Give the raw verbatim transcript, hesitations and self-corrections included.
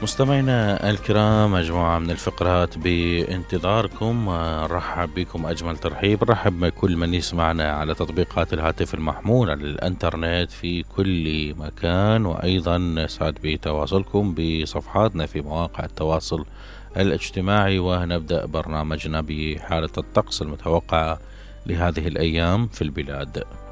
مستمعينا الكرام، مجموعة من الفقرات بانتظاركم. نرحب بكم أجمل ترحيب. نرحب بكل من يسمعنا على تطبيقات الهاتف المحمول على الانترنت في كل مكان، وأيضا نسعد بتواصلكم بصفحاتنا في مواقع التواصل الاجتماعي. ونبدأ برنامجنا بحالة الطقس المتوقعة لهذه الأيام في البلاد.